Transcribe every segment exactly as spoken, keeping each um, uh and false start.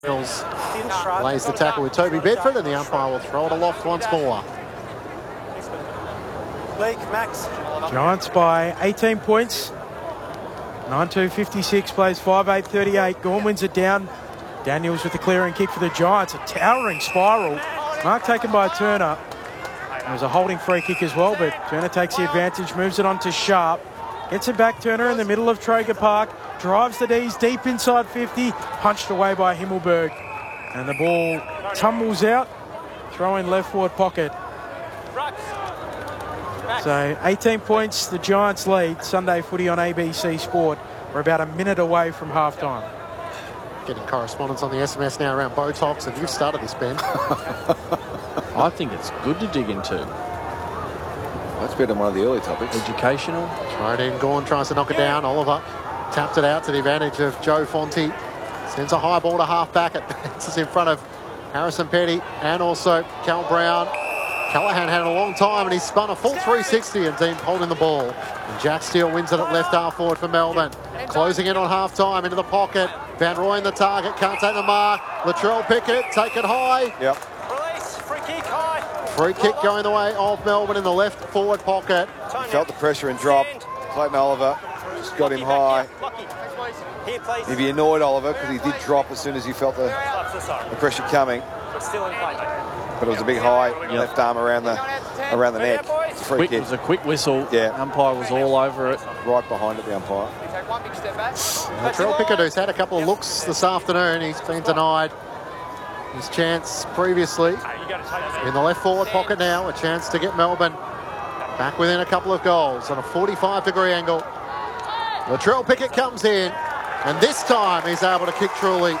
Mills lays the tackle with Toby Bedford, and the umpire will throw it aloft once more. Giants by eighteen points. nine two fifty-six plays five eight thirty-eight. Gawn wins it down. Daniels with the clearing kick for the Giants. A towering spiral. Mark taken by Turner. There was a holding free kick as well, but Turner takes the advantage, moves it on to Sharp. Gets it back, Turner in the middle of Traeger Park. Drives the D's deep inside fifty. Punched away by Himmelberg. And the ball tumbles out. Throw in left forward pocket. So eighteen points, the Giants lead. Sunday footy on A B C Sport. We're about a minute away from halftime. Getting correspondence on the S M S now around Botox, and you've started this, Ben. I think it's good to dig into. That's been on one of the early topics. Educational. Throw it in, Gawn tries to knock it down. Oliver tapped it out to the advantage of Joe Fonte. Sends a high ball to half-back. It bounces in front of Harrison Petty and also Cal Brown. Callaghan had it a long time, and he spun a full three sixty and deemed holding the ball. And Jack Steele wins it at left half forward for Melbourne. Closing in on half-time into the pocket. Van Rooyen the target, can't take the mark. Latrell Pickett, take it high. Yep. Release, free kick high. Free kick going the way of Melbourne in the left forward pocket. He felt the pressure and dropped. Clayton Oliver just got him high. He'd be annoyed, Oliver, because he did drop as soon as he felt the, the pressure coming. But it was a big high yep. left arm around the around the neck. It's a free quick, kick. It was a quick whistle. Yeah. Umpire was all over it. Right behind it, the umpire. Latrell Pickett, who's had a couple of looks this afternoon, he's been denied his chance previously. In the left forward pocket now, a chance to get Melbourne back within a couple of goals on a forty-five degree angle. Latrell Pickett comes in, and this time he's able to kick truly.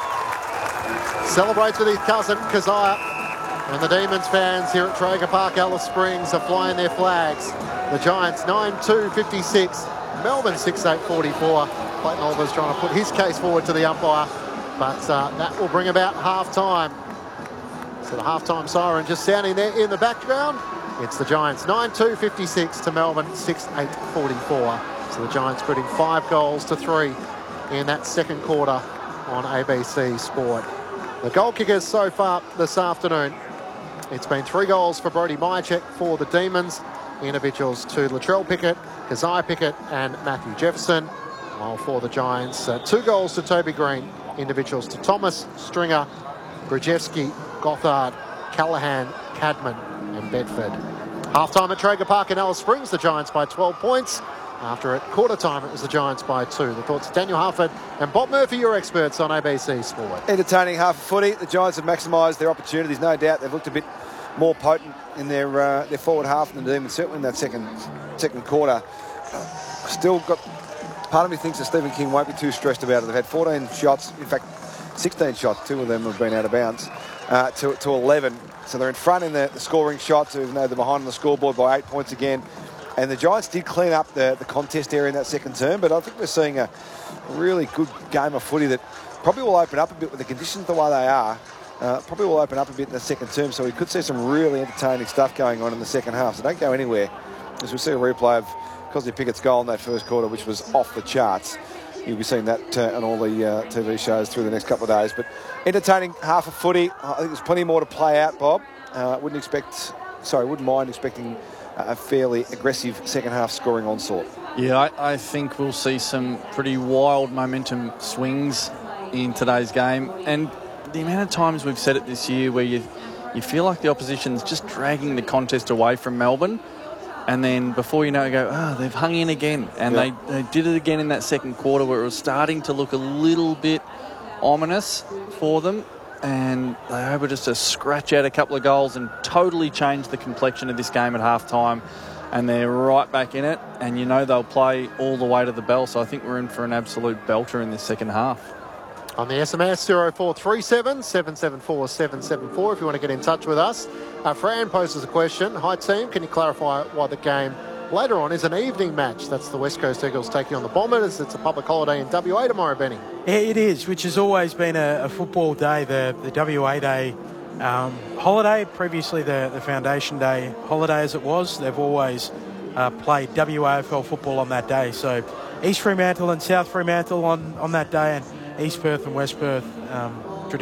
Celebrates with his cousin, Keziah. And the Demons fans here at Traeger Park, Alice Springs, are flying their flags. The Giants nine two fifty-six, Melbourne six eight forty-four. Clayton Oliver's trying to put his case forward to the umpire, but uh, that will bring about half-time. So the half-time siren just sounding there in the background. It's the Giants nine two fifty-six to Melbourne six eight forty-four. So the Giants putting five goals to three in that second quarter on A B C Sport. The goal kickers so far this afternoon, it's been three goals for Brody Mychek for the Demons. Individuals to Latrell Pickett, Keziah Pickett and Matthew Jefferson. While for the Giants, uh, two goals to Toby Green. Individuals to Thomas, Stringer, Brzezinski, Gothard, Callaghan, Cadman and Bedford. Half-time at Traeger Park in Alice Springs, the Giants by twelve points. After at quarter time, it was the Giants by two. The thoughts of Daniel Harford and Bob Murphy, your experts on A B C Sport. Entertaining half a footy. The Giants have maximised their opportunities, no doubt. They've looked a bit more potent in their uh, their forward half than the Demons, certainly in that second second quarter. Still got, part of me thinks that Stephen King won't be too stressed about it. They've had fourteen shots, in fact, sixteen shots. Two of them have been out of bounds uh, to, to eleven. So they're in front in the, the scoring shots, even though they're behind on the scoreboard by eight points again. And the Giants did clean up the, the contest area in that second term, but I think we're seeing a really good game of footy that probably will open up a bit with the conditions the way they are. Uh, probably will open up a bit in the second term, so we could see some really entertaining stuff going on in the second half. So don't go anywhere, as we see a replay of Cosy Pickett's goal in that first quarter, which was off the charts. You'll be seeing that uh, on all the uh, T V shows through the next couple of days. But entertaining half of footy. I think there's plenty more to play out, Bob. Uh, wouldn't expect, sorry, wouldn't mind expecting a fairly aggressive second half scoring onslaught. Yeah, I, I think we'll see some pretty wild momentum swings in today's game. And the amount of times we've said it this year where you you feel like the opposition's just dragging the contest away from Melbourne, and then before you know it, you go, oh, they've hung in again. And yep. they, they did it again in that second quarter where it was starting to look a little bit ominous for them. And they were able just to scratch out a couple of goals and totally change the complexion of this game at half-time. And they're right back in it. And you know they'll play all the way to the bell. So I think we're in for an absolute belter in this second half. On the S M S, zero four three seven, seven seven four, seven seven four if you want to get in touch with us. Uh, Fran poses a question. Hi, team. Can you clarify why the game later on is an evening match? That's the West Coast Eagles taking on the Bombers. It's a public holiday in W A tomorrow, Benny. Yeah, it is, which has always been a, a football day, the, the W A Day um, holiday. Previously, the, the Foundation Day holiday as it was. They've always uh, played W A F L football on that day. So East Fremantle and South Fremantle on, on that day, and East Perth and West Perth um,